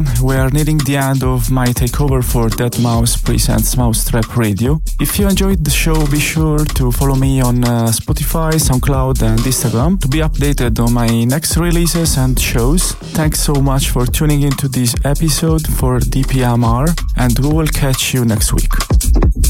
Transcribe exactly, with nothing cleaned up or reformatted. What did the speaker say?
We are nearing the end of my takeover for deadmau five Presents Mousetrap Radio. If you enjoyed the show, be sure to follow me on uh, Spotify, SoundCloud and Instagram to be updated on my next releases and shows. Thanks so much for tuning into this episode for D P M R, and we will catch you next week.